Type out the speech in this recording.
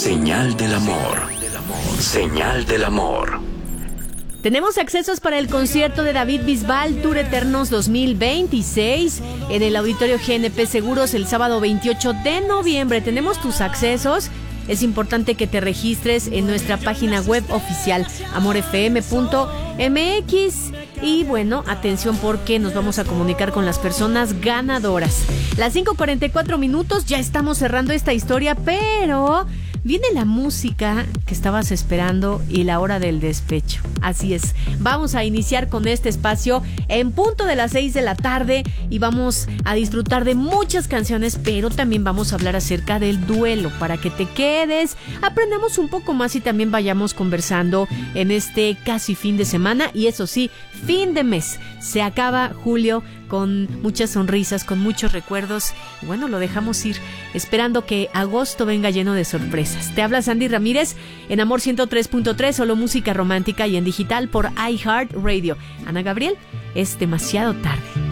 Señal del amor. Señal del amor. Tenemos accesos para el concierto de David Bisbal, Tour Eternos 2026, en el Auditorio GNP Seguros el sábado 28 de noviembre. Tenemos tus accesos. Es importante que te registres en nuestra página web oficial, amorfm.mx. Y bueno, atención porque nos vamos a comunicar con las personas ganadoras. Las 5:44 minutos, ya estamos cerrando esta historia, pero viene la música que estabas esperando y la hora del despecho. Así es, vamos a iniciar con este espacio en punto de las 6 de la tarde y vamos a disfrutar de muchas canciones, pero también vamos a hablar acerca del duelo para que te quedes, aprendamos un poco más y también vayamos conversando en este casi fin de semana y eso sí, fin de mes. Se acaba julio con muchas sonrisas, con muchos recuerdos. Y bueno, lo dejamos ir, esperando que agosto venga lleno de sorpresas. Te habla Sandy Ramírez en Amor 103.3, solo música romántica y en digital por iHeartRadio. Ana Gabriel, es demasiado tarde.